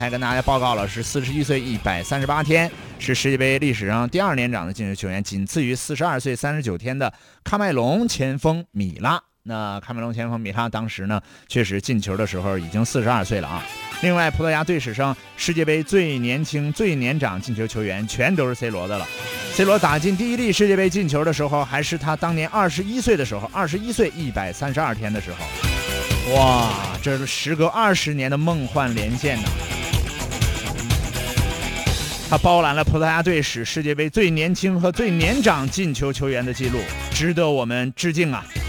还跟大家报告了，是41岁138天，是世界杯历史上第2年长的进球球员，仅次于42岁39天的喀麦隆前锋米拉。那喀麦隆前锋米拉当时呢，确实进球的时候已经42岁了啊。另外，葡萄牙队史上世界杯最年轻、最年长进球球员全都是 C 罗的了。C 罗打进第1粒世界杯进球的时候，还是他当年21岁的时候，21岁132天的时候。哇，这是时隔20年的梦幻连线呐！他包揽了葡萄牙队史世界杯最年轻和最年长进球球员的记录，值得我们致敬啊！